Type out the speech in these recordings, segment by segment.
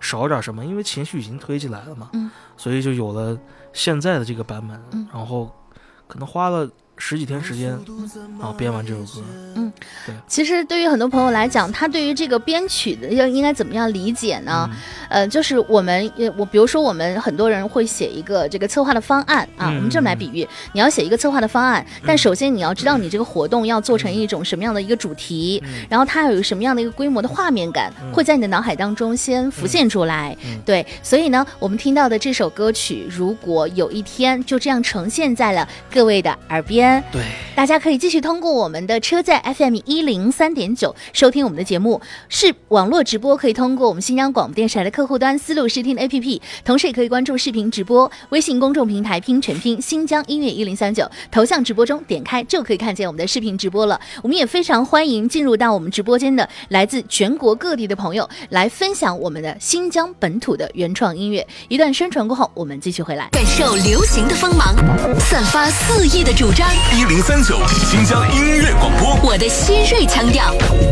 少点什么，因为情绪已经推进来了嘛，所以就有了现在的这个版本，然后可能花了10几天时间编完这首歌。对。 其实对于很多朋友来讲，他对于这个编曲的应该怎么样理解呢？就是比如说我们很多人会写一个这个策划的方案啊，我们这么来比喻，你要写一个策划的方案，但首先你要知道你这个活动要做成一种什么样的一个主题，然后它有什么样的一个规模的画面感，会在你的脑海当中先浮现出来。对，所以呢，我们听到的这首歌曲，如果有一天就这样呈现在了各位的耳边， 对， 大家可以继续通过我们的车载 FM103.9 收听我们的节目，是网络直播可以通过我们新疆广播电视台的客户端思路视听 APP， 同时也可以关注视频直播微信公众平台拼全拼新疆音乐1039，头像直播中点开就可以看见我们的视频直播了。我们也非常欢迎进入到我们直播间的来自全国各地的朋友来分享我们的新疆本土的原创音乐。一段宣传过后，我们继续回来， 感受流行的锋芒，散发肆意的主张。 1039新疆音乐广播， 我的新锐腔调。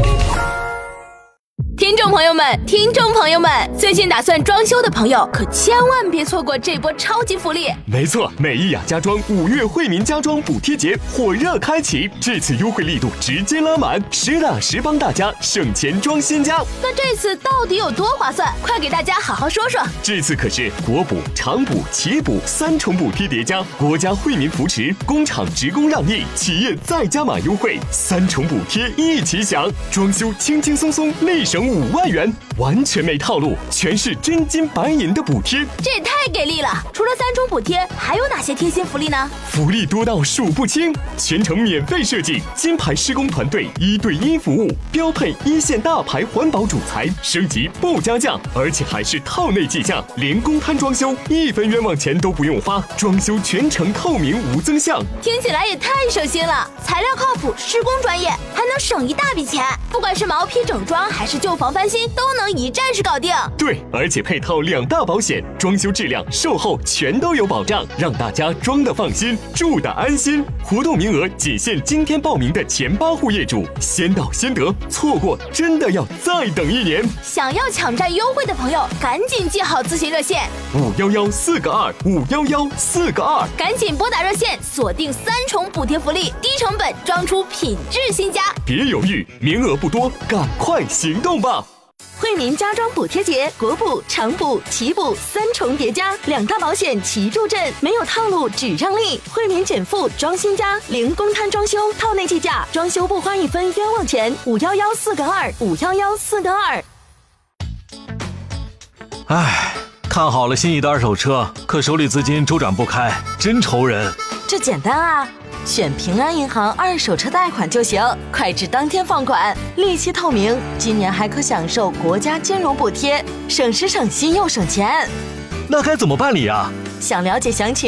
听众朋友们，最近打算装修的朋友可千万别错过这波超级福利。 没错，美意雅家装5月惠民家装补贴节火热开启，这次优惠力度直接拉满，实打实帮大家省钱装新家。 那这次到底有多划算？快给大家好好说说。 这次可是国补、厂补、企补3重补贴叠加，国家惠民扶持，工厂职工让利，企业再加码优惠，3重补贴一起享，装修轻轻松松立省5万元，完全没套路，全是真金白银的补贴， 这也太给力了！除了3重补贴，还有哪些贴心福利呢？ 福利多到数不清，全程免费设计，金牌施工团队1对1服务，标配1线大牌环保主材，升级不加价，而且还是套内计价，连公摊装修1分冤枉钱都不用花，装修全程透明无增项， 听起来也太省心了，材料靠谱，施工专业，还能省一大笔钱，不管是毛坯整装还是旧房翻新，都能一站式搞定。 对，而且配套2大保险，装修质量、售后全都有保障，让大家装得放心，住得安心。活动名额仅限今天报名的前8户业主，先到先得，错过真的要再等1年。 想要抢占优惠的朋友，赶紧记好咨询热线 511-4个2，511-4个2， 赶紧拨打热线，锁定3重补贴福利，低成本装出品质新家。 别犹豫，名额不多，赶快行动吧！ 惠民家装补贴节，国补、厂补、企补3重叠加，2大保险齐助阵，没有套路只让利，惠民减负装新家，零公摊装修，套内计价，装修不花1分冤枉钱，511-4个2，511-4个2。 唉，看好了心仪的2手车，可手里资金周转不开，真愁人。 这简单啊，选平安银行2手车贷款就行，快至当天放款，利息透明，今年还可享受国家金融补贴，省时省心又省钱。 那该怎么办理啊？ 想了解详情